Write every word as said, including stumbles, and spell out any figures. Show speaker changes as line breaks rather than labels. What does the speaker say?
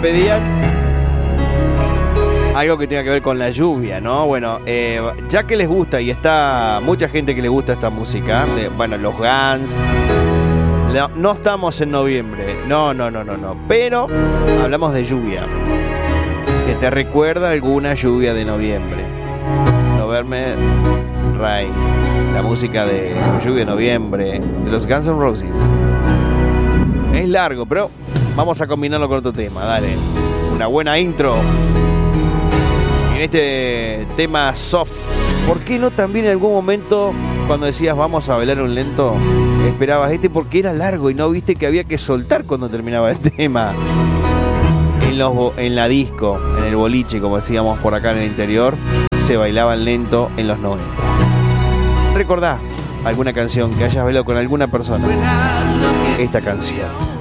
pedían algo que tenga que ver con la lluvia, ¿no? Bueno, eh, ya que les gusta y está mucha gente que le gusta esta música, eh, bueno, los Guns, no, no estamos en noviembre, no, no, no, no, no, pero hablamos de lluvia, que te recuerda alguna lluvia de noviembre. November Rain, la música de lluvia de noviembre, de los Guns N' Roses. Es largo, pero vamos a combinarlo con otro tema, dale. Una buena intro. En este tema soft, ¿por qué no también en algún momento cuando decías vamos a bailar un lento, esperabas este porque era largo y no viste que había que soltar cuando terminaba el tema? En, los, en la disco, en el boliche, como decíamos por acá en el interior, se bailaba lento en los noventa. ¿Recordá alguna canción que hayas bailado con alguna persona? Esta canción.